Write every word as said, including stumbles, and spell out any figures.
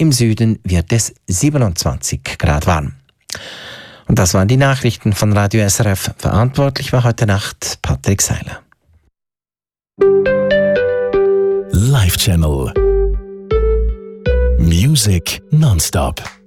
im Süden wird es siebenundzwanzig Grad warm. Und das waren die Nachrichten von Radio S R F. Verantwortlich war heute Nacht Patrick Seiler. Live Channel Music nonstop.